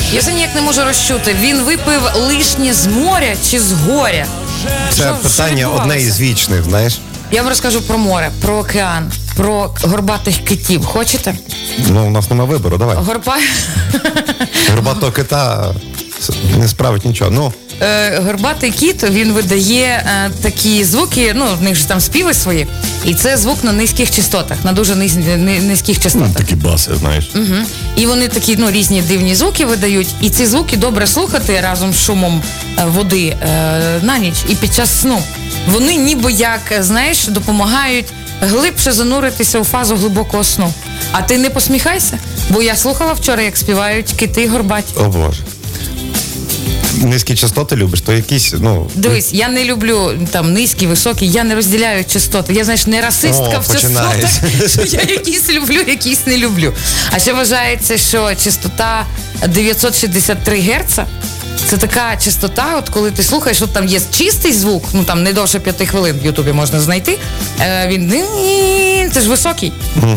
Я вже ніяк не можу розчути, він випив лишнє з моря чи з горя? Це питання одне із вічних, знаєш? Я вам розкажу про море, про океан, про горбатих китів. Хочете? Ну, у нас нема вибору, давай. Горбатого кита не справить нічого. Ну. Горбатий кіт, він видає такі звуки, ну, в них ж там співи свої, і це звук на низьких частотах, на дуже низьких частотах. Такі баси, знаєш. Угу. І вони такі, ну, різні дивні звуки видають, і ці звуки добре слухати разом з шумом води на ніч і під час сну. Вони ніби як, знаєш, допомагають глибше зануритися у фазу глибокого сну. А ти не посміхайся, бо я слухала вчора, як співають кити горбаті. О, Боже. Низькі частоти любиш, то якісь, ну... Дивись, я не люблю там низькі, високі, я не розділяю частоти. Я, знаєш, не расистка в частотах, що я якісь люблю, якісь не люблю. А ще вважається, що частота 963 Гц це така частота, от коли ти слухаєш, от там є чистий звук, ну там не довше 5 хвилин в Ютубі можна знайти, він, це ж високий.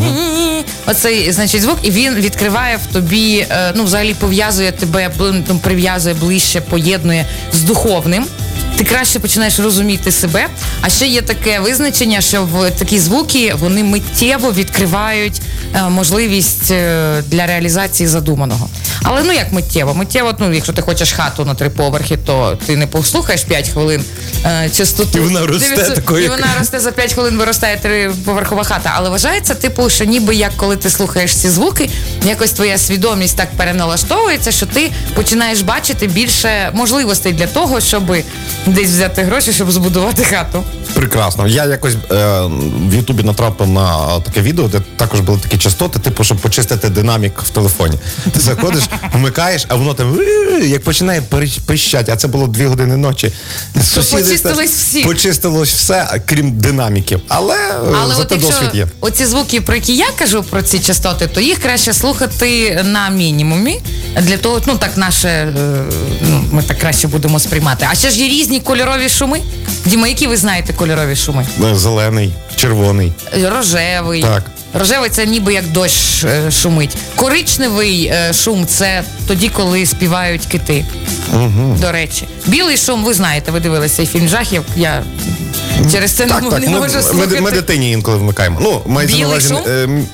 Оцей, значить, звук, і він відкриває в тобі, ну, взагалі пов'язує тебе, прив'язує ближче, поєднує з духовним. Ти краще починаєш розуміти себе. А ще є таке визначення, що такі звуки, вони миттєво відкривають можливість для реалізації задуманого. Але, ну, як миттєво? Миттєво, ну, якщо ти хочеш хату на 3 поверхи, то ти не послухаєш 5 хвилин частоту. І вона росте такою. І вона росте, за 5 хвилин виростає 3-поверхова хата. Але вважається, типу, що ніби як коли ти слухаєш ці звуки, якось твоя свідомість так переналаштовується, що ти починаєш бачити більше можливостей для того, щоб десь взяти гроші, щоб збудувати хату. Прекрасно. Я якось в Ютубі натрапив на таке відео, де також були такі частоти, типу, щоб почистити динамік в телефоні. Ти заходиш, вмикаєш, а воно там як починає пищати, а це було 2 години ночі. Почистилось всі. Почистилось все, крім динаміків. Але зате досвід є. Оці звуки, про які я кажу, про ці частоти, то їх краще слухати на мінімумі. Для того, ну так наше, ми так краще будемо сприймати. А ще ж є різні кольорові шуми. Діма, які ви знаєте кольорові шуми? Зелений, червоний. Рожевий. Так. Рожевий – це ніби як дощ шумить. Коричневий шум – це тоді, коли співають кити. Угу. До речі. Білий шум, ви знаєте, ви дивилися цей фільм жахів. Я через це не можу слухати. Ми дитині інколи вмикаємо. Ну, білий шум?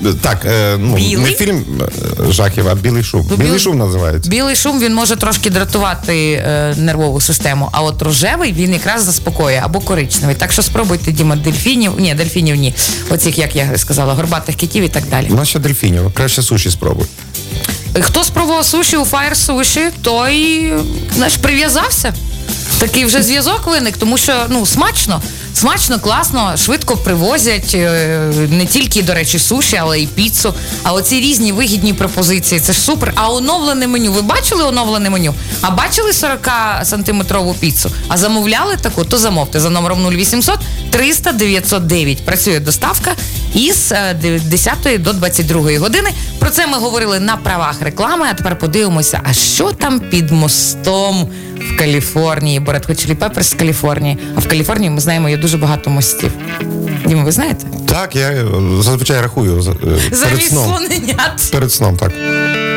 Не фільм жахів, а білий шум. Білий шум називається. Білий шум, він може трошки дратувати нервову систему, а от рожевий, він якраз заспокоює, або коричневий. Так що спробуйте, Діма, дельфінів ні. Оцих, як я сказала, горбатих китів і так далі. Ну, що дельфінів? Краще суші спробуй. Хто спробував суші у Fire Sushi, той, знаєш, прив'язався. Такий вже зв'язок виник, тому що, ну, смачно, класно, швидко привозять не тільки, до речі, суші, але й піцу. А оці різні вигідні пропозиції, це ж супер. А оновлене меню, ви бачили оновлене меню? А бачили 40-сантиметрову піцу? А замовляли таку? То замовте за номером 0800 300 909. Працює доставка із 10 до 22 години. Про це ми говорили на правах реклами, а тепер подивимося, а що там під мостом в Каліфорнії, бо Red Hot Chili Peppers з Каліфорнії. А в Каліфорнії, ми знаємо, є дуже багато мостів. Діма, ви знаєте? Так, я зазвичай рахую перед сном. Замість слоненят. Перед сном, так.